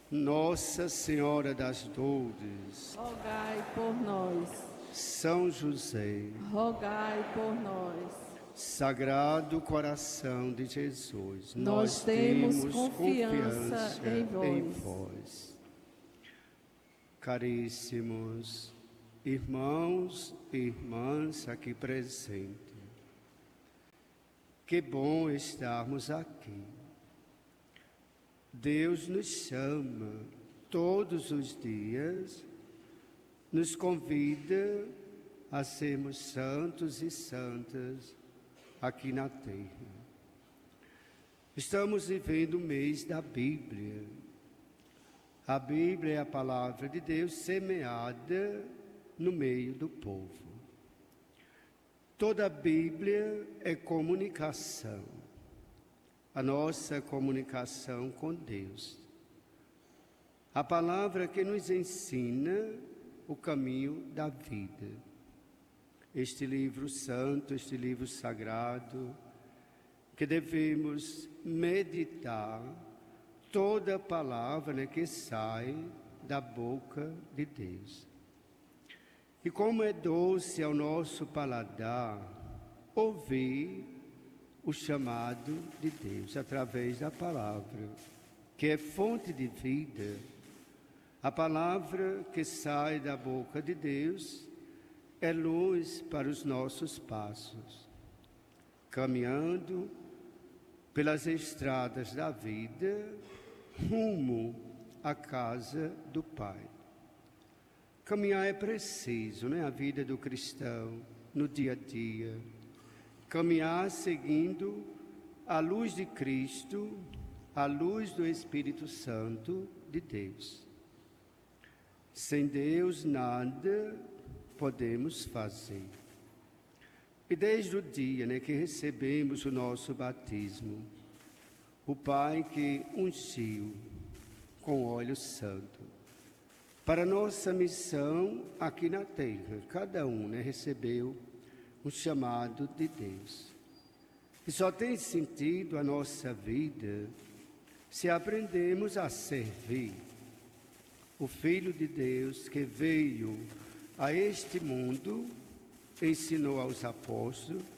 Nossa Senhora das Dores, rogai por nós. São José, Rogai por nós. Sagrado Coração de Jesus, Nós temos confiança em vós. Caríssimos irmãos e irmãs aqui presentes, que bom estarmos aqui. Deus nos chama todos os dias, nos convida a sermos santos e santas aqui na terra. Estamos vivendo o mês da Bíblia. A Bíblia é a palavra de Deus semeada no meio do povo. Toda a Bíblia é comunicação, a nossa comunicação com Deus. A palavra que nos ensina o caminho da vida. Este livro santo, este livro sagrado, que devemos meditar toda palavra que sai da boca de Deus. E como é doce ao nosso paladar ouvir o chamado de Deus através da palavra, que é fonte de vida. A palavra que sai da boca de Deus é luz para os nossos passos, caminhando pelas estradas da vida, rumo à casa do Pai. Caminhar é preciso, né? A vida do cristão, no dia a dia. Caminhar seguindo a luz de Cristo, a luz do Espírito Santo de Deus. Sem Deus, nada podemos fazer. E desde o dia, né, que recebemos o nosso batismo, o Pai que ungiu com óleo santo, para nossa missão aqui na terra, cada um, né, recebeu um chamado de Deus. E só tem sentido a nossa vida se aprendemos a servir o Filho de Deus que veio a este mundo, ensinou aos apóstolos,